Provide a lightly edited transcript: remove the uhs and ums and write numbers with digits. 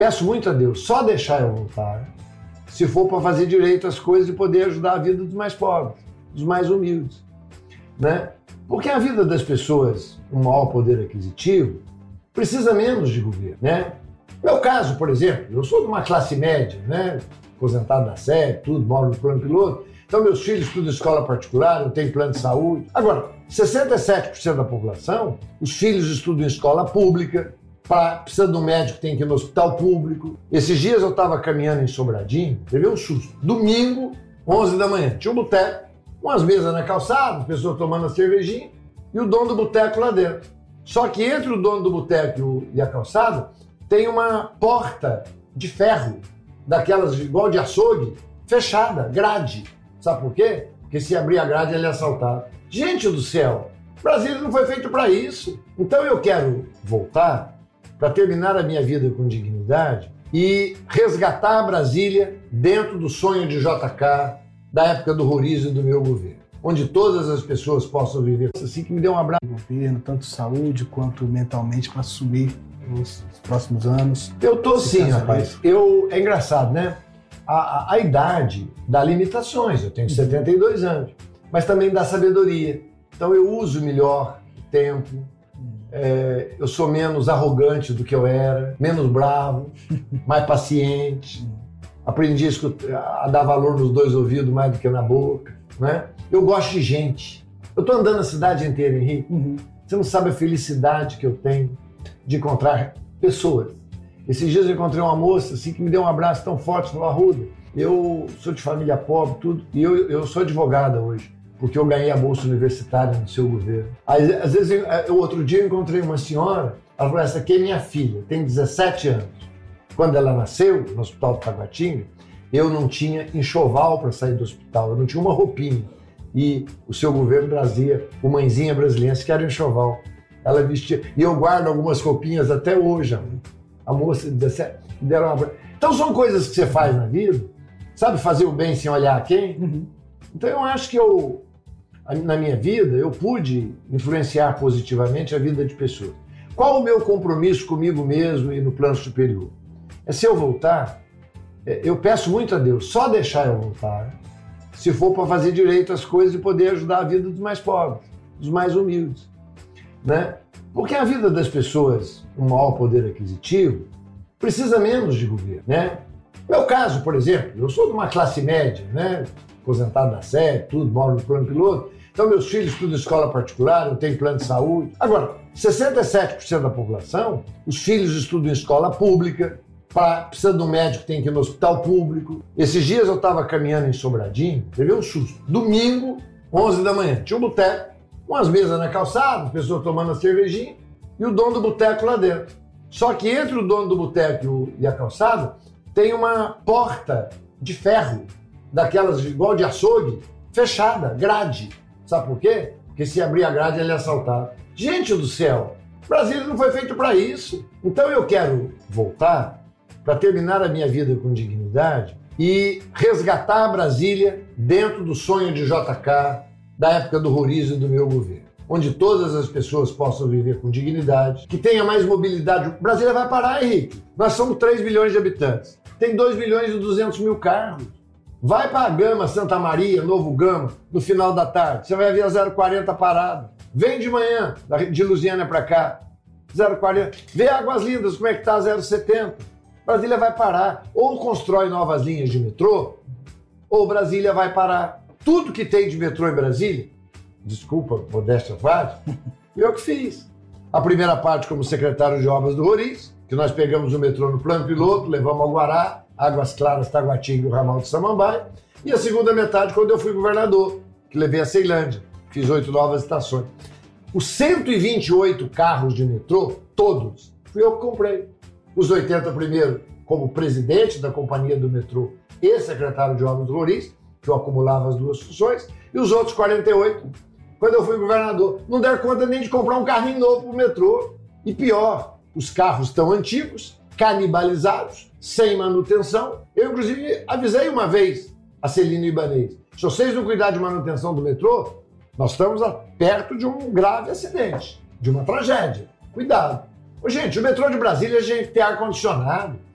Peço muito a Deus só deixar eu voltar se for para fazer direito às coisas e poder ajudar a vida dos mais pobres, dos mais humildes, né? Porque a vida das pessoas com maior poder aquisitivo precisa menos de governo, né? No meu caso, por exemplo, eu sou de uma classe média, né? Aposentado da SEB, tudo, moro no plano piloto. Então, meus filhos estudam em escola particular, eu tenho plano de saúde. Agora, 67% da população, os filhos estudam em escola pública, precisa de um médico, tem que ir no hospital público. Esses dias eu estava caminhando em Sobradinho, levei um susto. Domingo, 11 da manhã, tinha um boteco, umas mesas na calçada, as pessoas tomando a cervejinha, e o dono do boteco lá dentro. Só que entre o dono do boteco e a calçada, tem uma porta de ferro, daquelas igual de açougue, fechada, grade. Sabe por quê? Porque se abrir a grade, ele é assaltado. Gente do céu, Brasília não foi feito para isso. Então eu quero voltar para terminar a minha vida com dignidade e resgatar Brasília dentro do sonho de JK, da época do Roriz e do meu governo, onde todas as pessoas possam viver. Assim que me deu um abraço. Governo, tanto saúde quanto mentalmente, para assumir nos próximos anos. Eu tô sim, rapaz. É engraçado, né? A idade dá limitações. Eu tenho 72 anos, mas também dá sabedoria. Então eu uso melhor o tempo. Eu sou menos arrogante do que eu era, menos bravo, mais paciente. Aprendi a dar valor nos dois ouvidos mais do que na boca, né? Eu gosto de gente. Eu tô andando a cidade inteira, Henrique. Você não sabe a felicidade que eu tenho de encontrar pessoas. Esses dias eu encontrei uma moça assim, que me deu um abraço tão forte, falou: Arruda, eu sou de família pobre, tudo, e eu sou advogada hoje, porque eu ganhei a bolsa universitária no seu governo. Aí, às vezes, outro dia eu encontrei uma senhora, ela falou: essa aqui é minha filha, tem 17 anos. Quando ela nasceu, no Hospital do Taguatinga, eu não tinha enxoval para sair do hospital, eu não tinha uma roupinha. E o seu governo trazia o Mãezinha Brasileira, que era enxoval. Ela vestia, e eu guardo algumas roupinhas até hoje. A moça de 17 deram uma... Então são coisas que você faz na vida, sabe, fazer o bem sem olhar a quem. Então eu acho que na minha vida, eu pude influenciar positivamente a vida de pessoas. Qual o meu compromisso comigo mesmo e no plano superior? Se eu voltar, eu peço muito a Deus só deixar eu voltar, se for para fazer direito às coisas e poder ajudar a vida dos mais pobres, dos mais humildes, né? Porque a vida das pessoas com maior poder aquisitivo precisa menos de governo, né? No meu caso, por exemplo, eu sou de uma classe média, né? Aposentado da SEB, tudo, moro no plano piloto. Então meus filhos estudam em escola particular, eu tenho plano de saúde. Agora, 67% da população, os filhos estudam em escola pública, precisa de um médico, tem que ir no hospital público. Esses dias eu estava caminhando em Sobradinho, levei um susto. Domingo, 11 da manhã, tinha um boteco, umas mesas na calçada, as pessoas tomando a cervejinha, e o dono do boteco lá dentro. Só que entre o dono do boteco e a calçada, tem uma porta de ferro, daquelas igual de açougue, fechada, grade. Sabe por quê? Porque se abrir a grade, ele é assaltado. Gente do céu, Brasília não foi feito para isso. Então eu quero voltar para terminar a minha vida com dignidade e resgatar Brasília dentro do sonho de JK, da época do Roriz e do meu governo, onde todas as pessoas possam viver com dignidade, que tenha mais mobilidade. Brasília vai parar, Henrique. Nós somos 3 milhões de habitantes. Tem 2 milhões e 200 mil carros. Vai para a Gama, Santa Maria, Novo Gama, no final da tarde. Você vai ver a 040 parada. Vem de manhã, de Lusiânia para cá, 040. Vê Águas Lindas, como é que tá a 070. Brasília vai parar. Ou constrói novas linhas de metrô, ou Brasília vai parar. Tudo que tem de metrô em Brasília, desculpa, modéstia à parte, eu que fiz. A primeira parte como secretário de obras do Roriz, que nós pegamos o metrô no plano piloto, levamos ao Guará, Águas Claras, Taguatinga e o ramal de Samambaia. E a segunda metade quando eu fui governador, que levei a Ceilândia, fiz 8 novas estações. Os 128 carros de metrô, todos, fui eu que comprei. Os 80 primeiro como presidente da companhia do metrô e secretário de obras do Roriz, que eu acumulava as duas funções, e os outros 48, quando eu fui governador, não deram conta nem de comprar um carrinho novo para o metrô. E pior, os carros estão antigos, canibalizados, sem manutenção. Eu, inclusive, avisei uma vez a Celina Ibanez: se vocês não cuidarem de manutenção do metrô, nós estamos perto de um grave acidente, de uma tragédia. Cuidado. Ô, gente, o metrô de Brasília a gente tem ar-condicionado.